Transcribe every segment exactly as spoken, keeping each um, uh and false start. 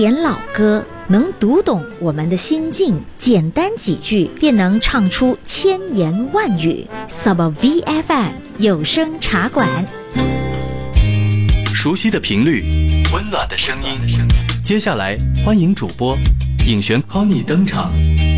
典老歌，能读懂我们的心境，简单几句便能唱出千言万语。 Sub V F M 有声茶馆， 熟悉的频率，温暖的声音。接下来欢迎主播尹璇 Connie 登场。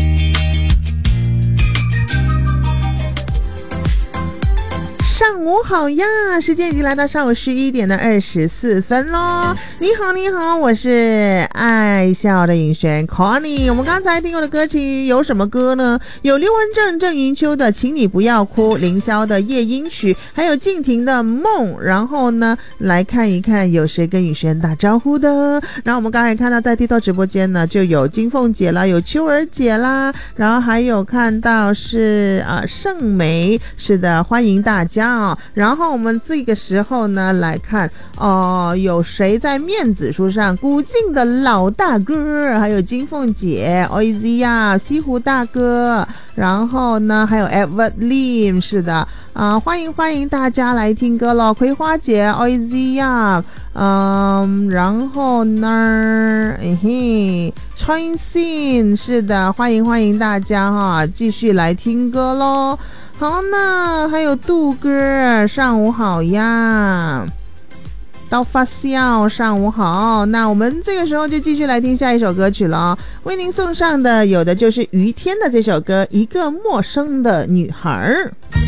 上午好呀，时间已经来到上午十一点的二十四分咯。你好你好，我是爱笑的尹璇 Connie。 我们刚才听过的歌曲有什么歌呢？有刘文正郑云秋的请你不要哭，凌霄的夜莺曲，还有静婷的梦。然后呢，来看一看有谁跟尹璇打招呼的。然后我们刚才看到在TikTok直播间呢，就有金凤姐啦，有秋儿姐啦，然后还有看到是啊盛梅，是的，欢迎大家。然后我们这个时候呢来看哦、呃，有谁在面子书上？古晋的老大哥，还有金凤姐 O E Z 呀，西湖大哥，然后呢还有 Edward Lim， 是的啊、呃，欢迎欢迎大家来听歌咯。葵花姐 O E Z 呀，嗯，然后呢，嘿嘿 Choi Sin， 是的，欢迎欢迎大家哈，继续来听歌咯。好，那还有杜哥，上午好呀，到发笑，上午好。那我们这个时候就继续来听下一首歌曲了，为您送上的有的就是于天的这首歌《一个陌生的女孩》。